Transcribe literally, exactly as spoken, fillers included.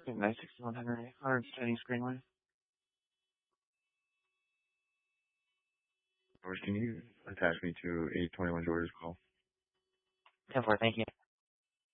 nine sixty-one Henry, one hundred Chinese Greenway. George, can you attach me to eight twenty-one George's call? ten four, thank you.